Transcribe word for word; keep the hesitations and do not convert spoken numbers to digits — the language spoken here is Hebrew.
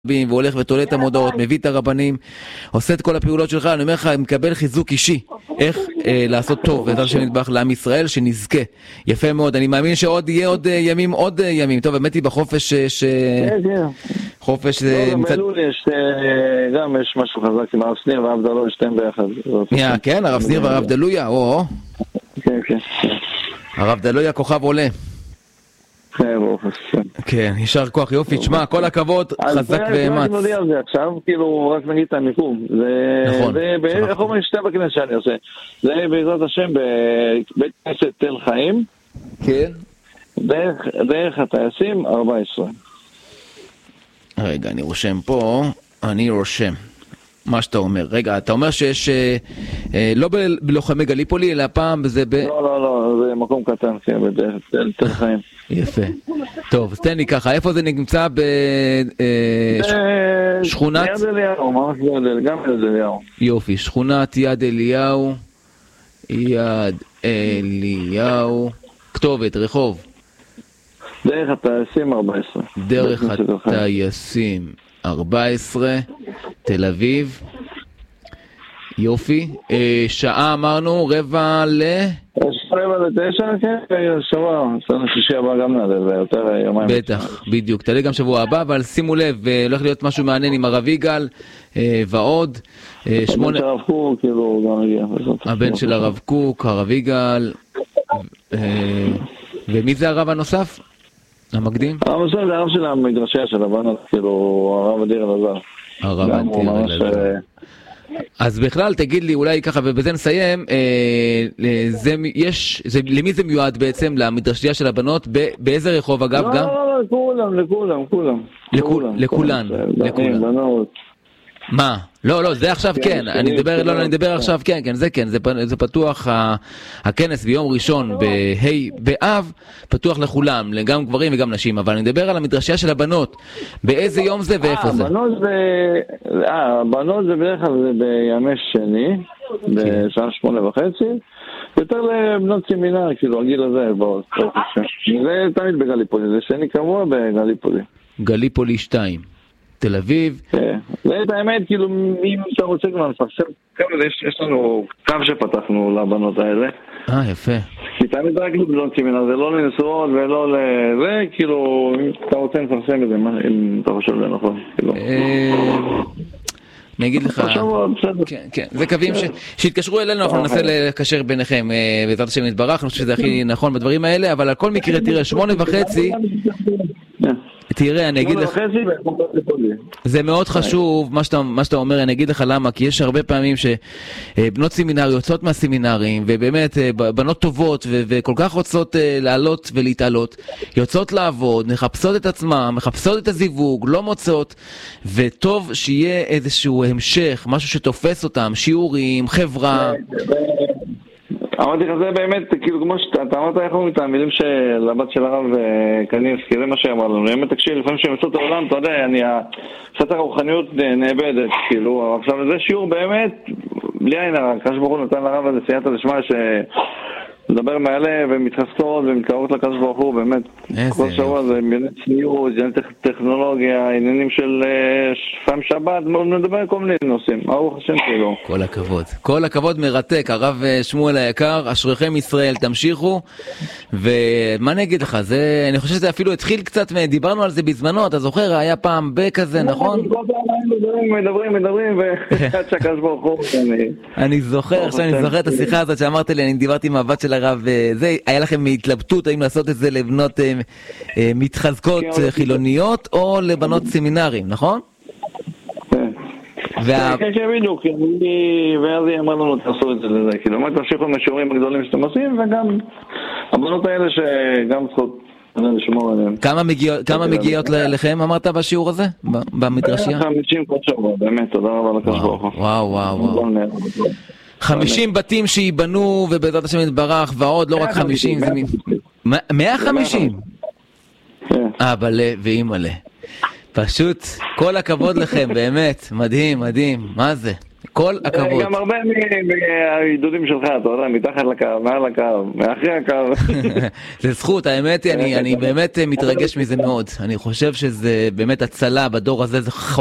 והולך ותולה את המודעות, מביא את הרבנים, עושה את כל הפעולות שלך. אני אומר לך, מקבל חיזוק אישי איך אה, לעשות טוב בעזרת השם יתברך לעם ישראל, שנזכה. יפה מאוד. אני מאמין שעוד יהיה עוד אה, ימים, עוד אה, ימים. טוב, באמת היא בחופש ש... כן, כן. חופש... לא, גם בלולי יש, גם יש משהו חזק עם הרב שניר והרב דלויה, שתיים ביחד. Yeah, כן, הרב שניר והרב דלויה, או. כן, כן. הרב דלויה כוכב עולה. כן, ברוך השם. כן, יישר כוח, יופי, תשמע, כל הכבוד, חזק ואמץ. אני מודיע על זה עכשיו, כאילו, רק נגיד את המיקום. נכון. זה, איך אומרים שתי בכנס שאני עושה? זה בעזרת השם בבית כנסת תל חיים. כן. דרך הטייסים ארבע עשרה. רגע, אני רושם פה, אני רושם. מה שאתה אומר. רגע, אתה אומר שיש אה, אה, לא בלוחמי גליפולי, אלא פעם זה ב... לא, לא, לא, זה מקום קטן, כן, בדרך תל חיים. יפה. טוב, אז תן לי ככה, איפה זה נמצא בשכונת... יד אליהו, ממש גם יד אליהו. יופי, שכונת יד אליהו, יד אליהו, כתובת, רחוב. דרך הטייסים ארבע עשרה. דרך הטייסים ארבע עשרה, תל אביב. יופי. אה, שעה אמרנו, רבע ל... רבע לתשע, כן, שבוע, סנו שישי הבא גם נעלה, זה יותר יומיים. בטח, בדיוק, תעלה גם שבוע הבא, אבל שימו לב, הולך להיות משהו מעניין עם הרב יגאל, אה, ועוד. אה, שמונה... הבן של הרב קוק, כאילו, גם הגיע. הבן של הרב קוק, הרב יגאל, אה, ומי זה הרב הנוסף? המקדים? הרב הנוסף זה הרב של המדרשיה של הבנות, כאילו, הרב אדיר אלעזר. הרב אדיר אלעזר. אז בכלל, תגיד לי, אולי ככה, ובזה נסיים, אה, זה, יש, זה, למי זה מיועד בעצם, למדרשיה של הבנות, ב, באיזה רחוב אגב לא, גם? לא, לא, לכולם, לכולם, כולם. לכולן, לכולן. לכולם, בנות. מה? לא, לא, זה עכשיו כן, אני מדבר, לא, אני מדבר עכשיו כן, כן, זה כן, זה פתוח, הכנס ביום ראשון, בהי, באב, פתוח לכולם, גם גברים וגם נשים, אבל אני מדבר על המדרשיה של הבנות, באיזה יום זה ואיפה זה? הבנות זה, אה, הבנות זה בדרך כלל זה בימי שני, בשעה שמונה וחצי, יותר לבנות סמינר, כאילו, הגיל הזה, זה תמיד בגליפולי, זה שני קבוע בגליפולי. גליפולי שתיים. תל אביב. כן, זה את האמת, כאילו, אם אתה רוצה כבר לפרסם, יש לנו קו שפתחנו לבנות האלה. אה, יפה. כי תמיד רק לבנות סמינר, זה לא לנשואות ולא לזה, כאילו, אם אתה רוצה לפרסם את זה, אם אתה חושב לנכון, כאילו. אני אגיד לך, כן, כן, זה קווים שהתקשרו אלינו, אנחנו ננסה לקשר ביניכם, בעזרת השם יתברך, אני חושב שזה הכי נכון בדברים האלה, אבל על כל מקרה, תראה, שמונה וחצי, תראה, אני אגיד לך, זה מאוד חשוב מה שאתה, מה שאתה אומר, אני אגיד לך למה, כי יש הרבה פעמים שבנות סמינר יוצאות מהסמינרים, ובאמת בנות טובות ו- וכל כך רוצות לעלות ולהתעלות, יוצאות לעבוד, מחפשות את עצמם, מחפשות את הזיווג, לא מוצאות, וטוב שיהיה איזשהו המשך, משהו שתופס אותם, שיעורים, חברה. אמרתי לך, זה באמת, כאילו, כמו שאתה אמרת, איך אומרים את המילים של הבת של הרב קניבסקי, זה מה שאמר לנו. באמת, תקשיב, לפעמים שהם יוצאות העולם, אתה יודע, אני, קצת הרוחניות נאבדת, כאילו, עכשיו, זה שיעור באמת, בלי עין הרע, הקדוש ברוך הוא נתן לרב הזה סייעתא דשמיא לדבר מהלב ומתחזקות ומתקרבות לקדוש ברוך הוא, באמת, כל שבוע זה ענייני צניעות, ענייני טכנולוגיה, עניינים של פעם שבת, נדבר כל מיני נושאים, ברוך השם כאילו. כל הכבוד, כל הכבוד, מרתק, הרב שמואל היקר, אשריכם ישראל, תמשיכו, ומה אני אגיד לך, זה, אני חושב שזה אפילו התחיל קצת, דיברנו על זה בזמנו, אתה זוכר, היה פעם בכזה, נכון? מדברים, מדברים, מדברים, ועד שהקדוש ברוך הוא. אני זוכר, עכשיו אני זוכר את השיחה הזאת שאמרת לי, אני דיברתי עם הבת של הרב, זה, היה לכם התלבטות האם לעשות את זה לבנות מתחזקות חילוניות או לבנות סמינרים, נכון? כן, כן, כן, בדיוק, ואז היא אמרה לנו תעשו את זה לזה, כאילו, מה תמשיכו עם השיעורים הגדולים שאתם עושים, וגם הבנות האלה שגם צריכות לשמור עליהם. כמה מגיעות לכם, אמרת בשיעור הזה, במדרשיה? חמישים כל שבוע, באמת, תודה רבה לקדוש ברוך הוא. וואו, וואו, וואו. חמישים בתים שיבנו ובעזרת השם יתברך, ועוד לא רק חמישים, זה מאה וחמישים? אבא ואמא לה. פשוט כל הכבוד לכם, באמת, מדהים, מדהים, מה זה? כל הכבוד. גם הרבה מהעידודים שלך, אתה יודע, מתחת לקו, מעל הקו, מאחרי הקו. זה זכות, האמת היא, אני באמת מתרגש מזה מאוד. אני חושב שזה באמת הצלה בדור הזה, זה